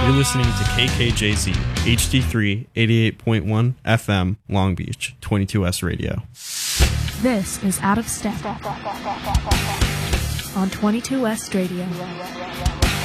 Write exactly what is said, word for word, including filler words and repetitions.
You're listening to K K J Z, H D three, eighty-eight point one F M, Long Beach, twenty-two S Radio. This is Out of Step on twenty-two S Radio.